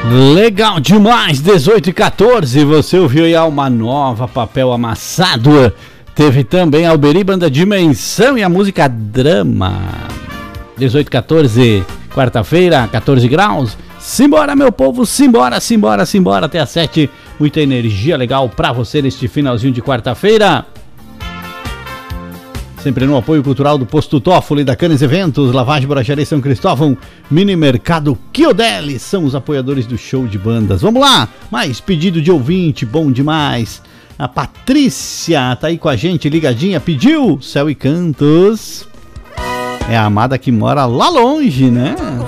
Legal demais, 18 e 14, você ouviu aí Alma Nova, Papel Amassado. Teve também Alberi, Banda Dimensão e a música Drama. 18 e 14, quarta-feira, 14 graus. Simbora, meu povo, simbora, simbora, simbora, até às 7. Muita energia legal pra você neste finalzinho de quarta-feira. Sempre no apoio cultural do Posto Toffoli, da Canes Eventos, Lavagem Borracharia São Cristóvão, Mini Mercado Chiodelli, são os apoiadores do show de bandas. Vamos lá, mais pedido de ouvinte, bom demais. A Patrícia tá aí com a gente, ligadinha, pediu Céu e Cantos. É a amada que mora lá longe, né?